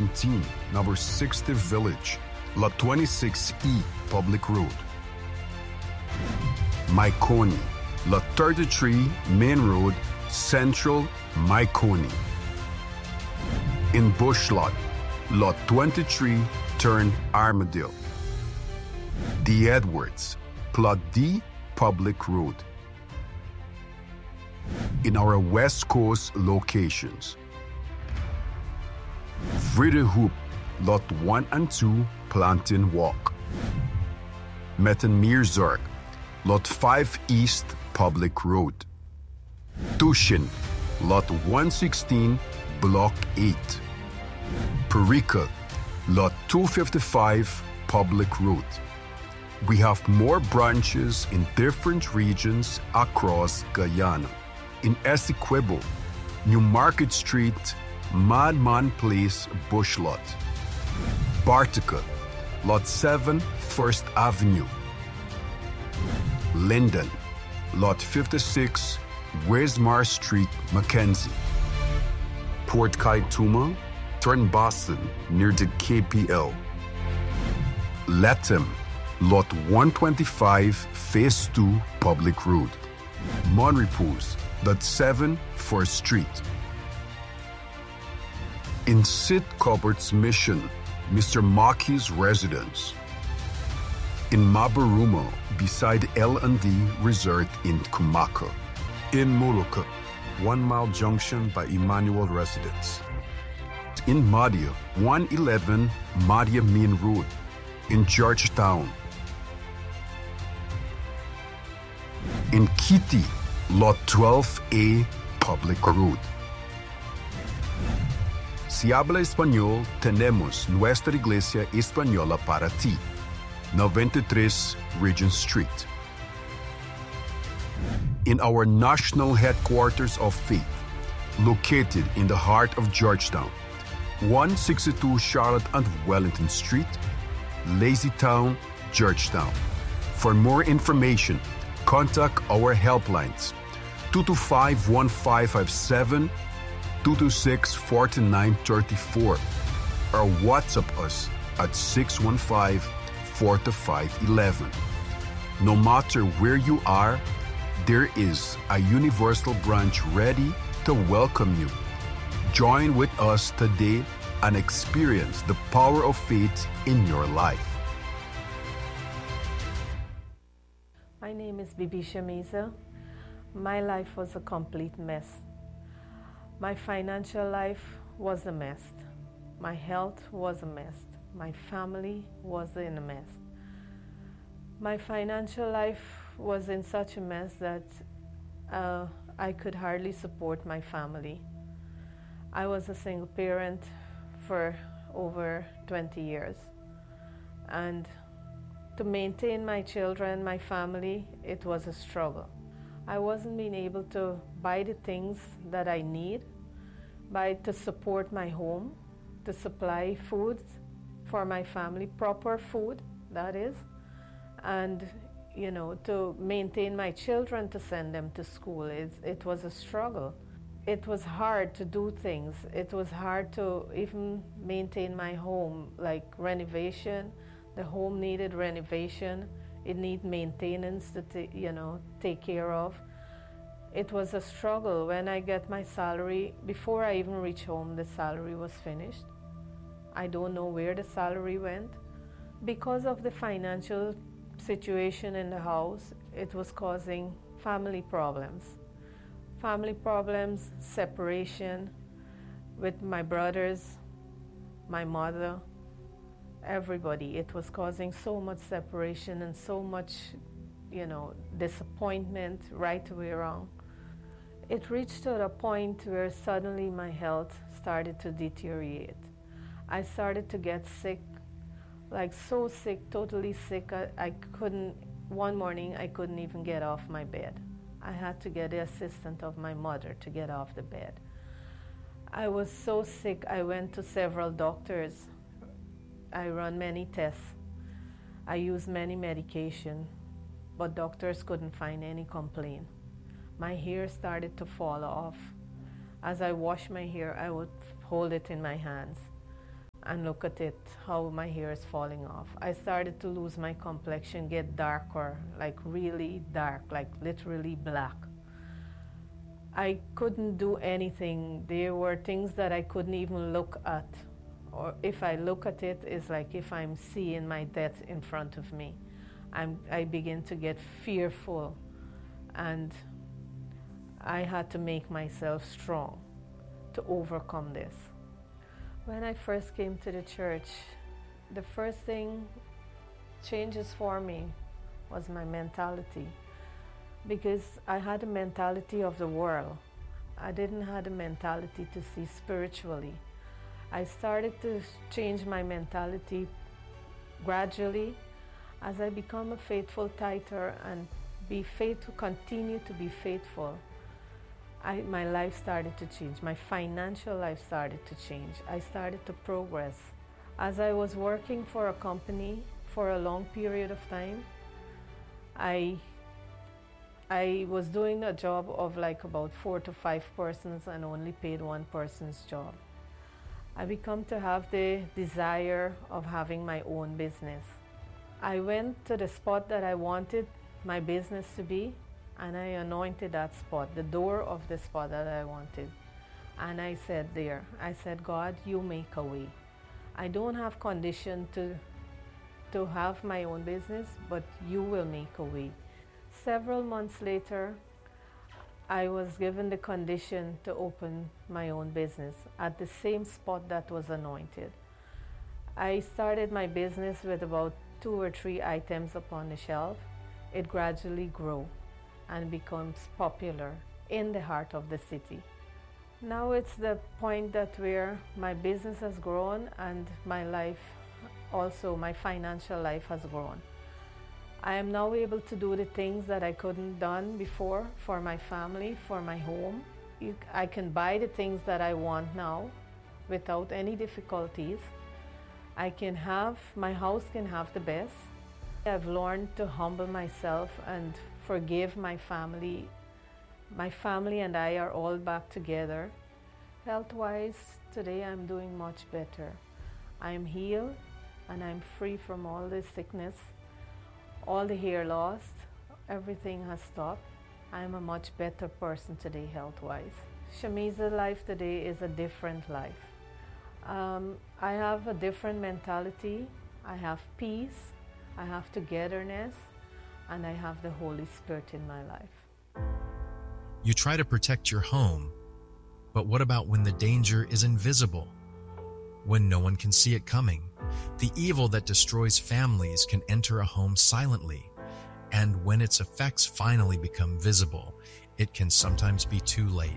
17, number 60 Village, Lot 26E, Public Road. Maikoni, Lot 33, Main Road, Central, Maikoni. In Bushlot, Lot 23, Turn Armadale. The Edwards, Plot D, Public Road. In our West Coast locations, Vridehoop, Lot 1 and 2, Plantain Walk. Mettenmeerzorg, Lot 5 East, Public Road. Tushin, Lot 116, Block 8. Perica, Lot 255, Public Road. We have more branches in different regions across Guyana. In Essequibo, New Market Street, Madman Place, Bushlot. Bartica, Lot 7, First Avenue. Linden, Lot 56, Wismar Street, Mackenzie. Port Kaituma, Turn Boston, near the KPL. Latham, Lot 125, Phase 2, Public Road. Monrepos, Lot 7, First Street. In Sid Cupboard's Mission, Mr. Maki's residence. In Mabaruma, beside L&D Resort in Kumaka. In Molucca, 1 Mile Junction by Emmanuel Residence. In Madia, 111 Madia Main Road. In Georgetown. In Kitty, Lot 12A, Public Road. Si habla español, tenemos nuestra iglesia española para ti. 93 Regent Street. In our national headquarters of faith, located in the heart of Georgetown, 162 Charlotte and Wellington Street, Lazytown, Georgetown. For more information, contact our helplines 225-1557, 226-4934, or WhatsApp us at 615-4511. No matter where you are, there is a universal branch ready to welcome you. Join with us today and experience the power of faith in your life. My name is Bibi Shamiza. My life was a complete mess. My financial life was a mess. My health was a mess. My family was in a mess. My financial life was in such a mess that I could hardly support my family. I was a single parent for over 20 years. And to maintain my children, my family, it was a struggle. I wasn't being able to buy the things that I need, to support my home, to supply food for my family, proper food, that is, and to maintain my children, to send them to school. It was a struggle. It was hard to do things. It was hard to even maintain my home, like renovation. The home needed renovation. It needed maintenance to take care of. It was a struggle. When I get my salary, before I even reach home, the salary was finished. I don't know where the salary went. Because of the financial situation in the house, it was causing family problems. Family problems, separation with my brothers, my mother, everybody. It was causing so much separation and so much, disappointment, right way wrong. It reached to a point where suddenly my health started to deteriorate. I started to get sick, like so sick, totally sick. One morning I couldn't even get off my bed. I had to get the assistance of my mother to get off the bed. I was so sick, I went to several doctors. I ran many tests. I used many medication, but doctors couldn't find any complaint. My hair started to fall off. As I washed my hair, I would hold it in my hands. and look at it, how my hair is falling off. I started to lose my complexion, get darker, like really dark, like literally black. I couldn't do anything. There were things that I couldn't even look at. Or if I look at it, it's like if I'm seeing my death in front of me. I begin to get fearful, and I had to make myself strong to overcome this. When I first came to the church, the first thing changes for me was my mentality, because I had a mentality of the world. I didn't have a mentality to see spiritually. I started to change my mentality gradually as I become a faithful tither and continue to be faithful. My life started to change. My financial life started to change. I started to progress. As I was working for a company for a long period of time, I was doing a job of like about 4 to 5 persons and only paid one person's job. I become to have the desire of having my own business. I went to the spot that I wanted my business to be, and I anointed that spot, the door of the spot that I wanted. And I said there, I said, God, you make a way. I don't have condition to have my own business, but you will make a way. Several months later, I was given the condition to open my own business at the same spot that was anointed. I started my business with about 2 or 3 items upon the shelf. It gradually grew and becomes popular in the heart of the city. Now it's the point that where my business has grown and my life, also my financial life has grown. I am now able to do the things that I couldn't done before for my family, for my home. I can buy the things that I want now without any difficulties. My house can have the best. I've learned to humble myself and forgive my family. My family and I are all back together. Health-wise, today I'm doing much better. I'm healed and I'm free from all the sickness, all the hair loss, everything has stopped. I'm a much better person today health-wise. Shamisa's life today is a different life. I have a different mentality. I have peace, I have togetherness, and I have the Holy Spirit in my life. You try to protect your home, but what about when the danger is invisible? When no one can see it coming? The evil that destroys families can enter a home silently, and when its effects finally become visible, it can sometimes be too late.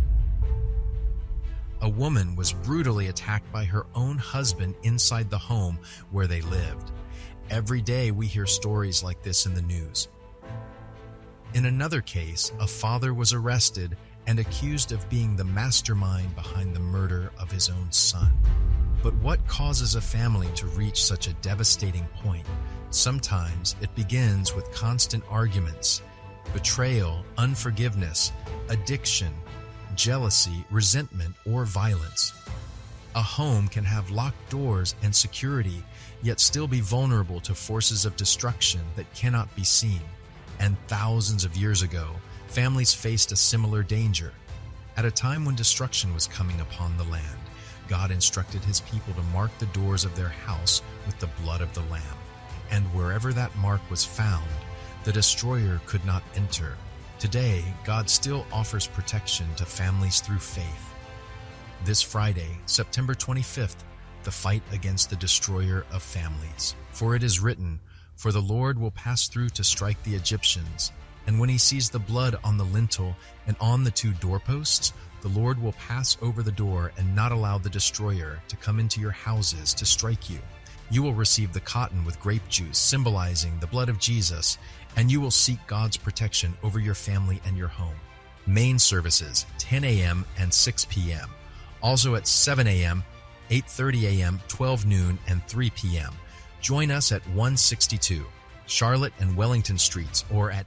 A woman was brutally attacked by her own husband inside the home where they lived. Every day we hear stories like this in the news. In another case, a father was arrested and accused of being the mastermind behind the murder of his own son. But what causes a family to reach such a devastating point? Sometimes it begins with constant arguments, betrayal, unforgiveness, addiction, jealousy, resentment, or violence. A home can have locked doors and security, yet still be vulnerable to forces of destruction that cannot be seen. And thousands of years ago, families faced a similar danger. At a time when destruction was coming upon the land, God instructed his people to mark the doors of their house with the blood of the Lamb. And wherever that mark was found, the destroyer could not enter. Today, God still offers protection to families through faith. This Friday, September 25th, the fight against the destroyer of families. For it is written, "For the Lord will pass through to strike the Egyptians, and when he sees the blood on the lintel and on the 2 doorposts, the Lord will pass over the door and not allow the destroyer to come into your houses to strike you. You will receive the cotton with grape juice, symbolizing the blood of Jesus, and you will seek God's protection over your family and your home." Main services, 10 a.m. and 6 p.m. Also at 7 a.m., 8:30 a.m., 12 noon, and 3 p.m. Join us at 162 Charlotte and Wellington Streets, or at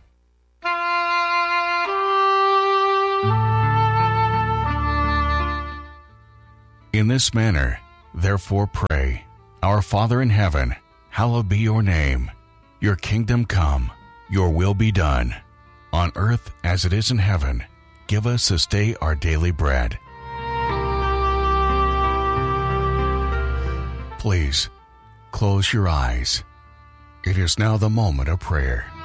In this manner, Therefore pray, Our Father in heaven, hallowed be your name. Your kingdom come, your will be done. On earth as it is in heaven, give us this day our daily bread. Please, close your eyes. It is now the moment of prayer.